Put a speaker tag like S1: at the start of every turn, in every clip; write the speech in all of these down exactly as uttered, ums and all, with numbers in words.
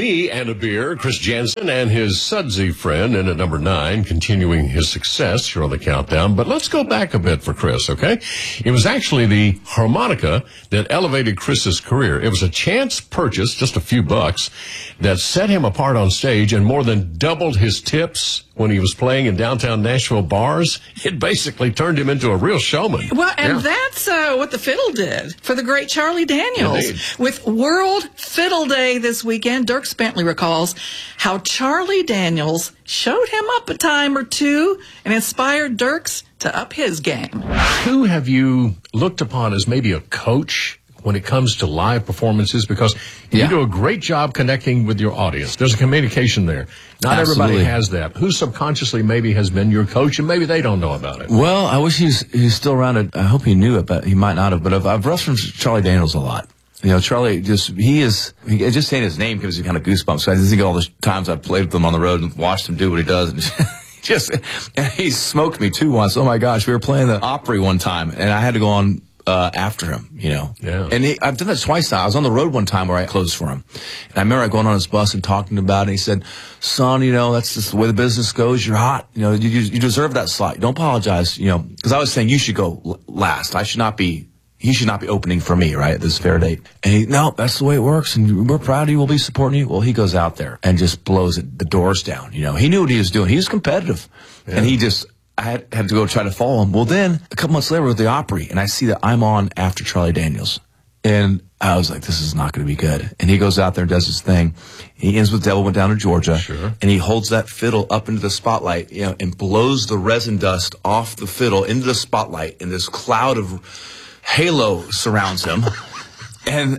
S1: me and a beer, Chris Jansen and his sudsy friend, in at number nine, continuing his success here on the countdown. But let's go back a bit for Chris, okay? It was actually the harmonica that elevated Chris's career. It was a chance purchase, just a few bucks, that set him apart on stage and more than doubled his tips when he was playing in downtown Nashville bars. It basically turned him into a real showman.
S2: Well, and
S1: yeah.
S2: that's uh, what the fiddle did for the great Charlie Daniels.
S1: Indeed.
S2: With World Fiddle Day this weekend, Dirk Bentley recalls how Charlie Daniels showed him up a time or two and inspired Dirks to up his game.
S1: Who have you looked upon as maybe a coach when it comes to live performances? Because you
S3: Yeah.
S1: do a great job connecting with your audience. There's a communication there. Not
S3: Absolutely.
S1: everybody has that. Who subconsciously maybe has been your coach and maybe they don't know about it?
S3: Well, I wish he was, he was still around. I hope he knew it, but he might not have. But I've, I've referenced Charlie Daniels a lot. You know, Charlie just, he is, he, just saying his name gives you kind of goosebumps. So I just think of all the times I've played with him on the road and watched him do what he does. And just, and he smoked me too once. Oh my gosh, we were playing the Opry one time and I had to go on Uh, after him, you know.
S1: Yeah.
S3: And he, I've done that twice now. I was on the road one time where I closed for him. And I remember going on his bus and talking about it. And he said, son, you know, that's just the way the business goes. You're hot. You know, you, you deserve that slot. Don't apologize, you know. Because I was saying you should go l- last. I should not be, he should not be opening for me, right, at this fair date. And he, no, that's the way it works. And we're proud of you. We'll be supporting you. Well, he goes out there and just blows it, the doors down. You know, he knew what he was doing. He was competitive. Yeah. And he just, I had, had to go try to follow him. Well, then, a couple months later, with the Opry, and I see that I'm on after Charlie Daniels. And I was like, this is not going to be good. And he goes out there and does his thing. He ends with Devil Went Down to Georgia.
S1: Sure.
S3: And he holds that fiddle up into the spotlight, you know, and blows the resin dust off the fiddle into the spotlight, and this cloud of halo surrounds him. And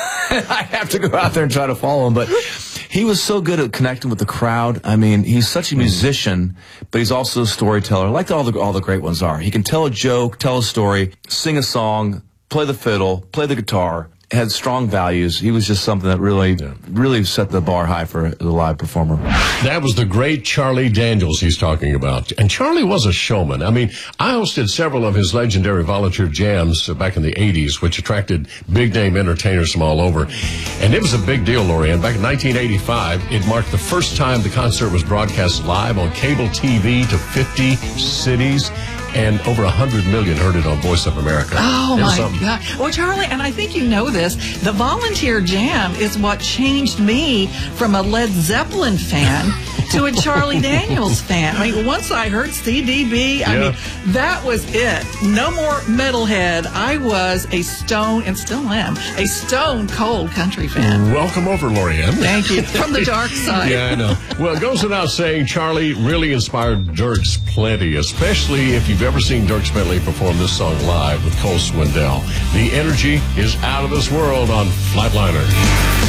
S3: I have to go out there and try to follow him. But he was so good at connecting with the crowd. I mean, he's such a musician, but he's also a storyteller, like all the all the great ones are. He can tell a joke, tell a story, sing a song, play the fiddle, play the guitar, had strong values. He was just something that really, yeah. really set the bar high for a live performer.
S1: That was the great Charlie Daniels he's talking about. And Charlie was a showman. I mean, I hosted several of his legendary volunteer jams back in the eighties, which attracted big-name entertainers from all over. And it was a big deal, Lorianne. Back in nineteen eighty-five, it marked the first time the concert was broadcast live on cable T V to fifty cities. And over one hundred million heard it on Voice of America.
S2: Oh, my
S1: something.
S2: God. Well, Charlie, and I think you know this, the Volunteer Jam is what changed me from a Led Zeppelin fan to a Charlie Daniels fan. I mean, once I heard C D B, I
S1: Yeah.
S2: mean, that was it. No more metalhead. I was a stone, and still am, a stone cold country fan.
S1: Welcome over, Lorianne.
S2: Thank you. From the dark side.
S1: Yeah, I know. Well, it goes without saying, Charlie really inspired Dirks plenty, especially if you've ever seen Dirk Bentley perform this song live with Cole Swindell. The energy is out of this world on Flatliner.